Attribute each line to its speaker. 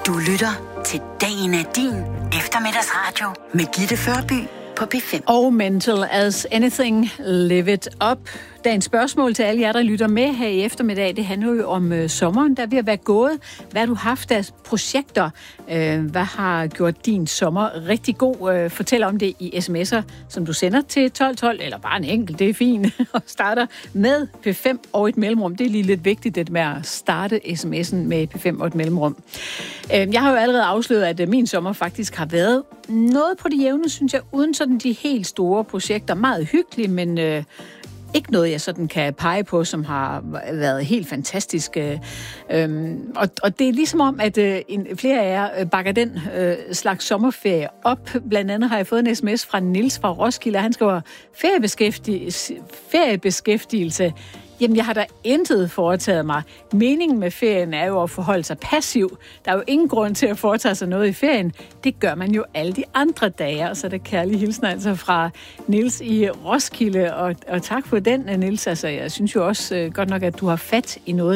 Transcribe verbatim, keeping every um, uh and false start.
Speaker 1: Du lytter til Dagen er din eftermiddagsradio med Gitte Førby på P fem.
Speaker 2: Og Mental as Anything, Live It Up. Dagens spørgsmål til alle jer, der lytter med her i eftermiddag, det handler jo om øh, sommeren, der er ved at være gået. Hvad har du haft af projekter? Øh, hvad har gjort din sommer rigtig god? Øh, fortæl om det i sms'er, som du sender til tolv tolv, eller bare en enkelt, det er fint. Og starter med P fem og et mellemrum. Det er lige lidt vigtigt, det med at starte sms'en med P fem og et mellemrum. Øh, jeg har jo allerede afsløret, at øh, min sommer faktisk har været noget på det jævne, synes jeg, uden sådan de helt store projekter. Meget hyggelige, men... Øh, Ikke noget, jeg sådan kan pege på, som har været helt fantastisk. Øhm, og, og det er ligesom om, at øh, en, flere af jer bakker den øh, slags sommerferie op. Blandt andet har jeg fået en sms fra Niels fra Roskilde, og han skriver, feriebeskæftigelse, feriebeskæftigelse. Jamen, jeg har da intet foretaget mig. Meningen med ferien er jo at forholde sig passiv. Der er jo ingen grund til at foretage sig noget i ferien. Det gør man jo alle de andre dage. Og så er der kærlig hilsen altså fra Niels i Roskilde. Og, og tak for den, Niels. Altså, jeg synes jo også uh, godt nok, at du har fat i noget,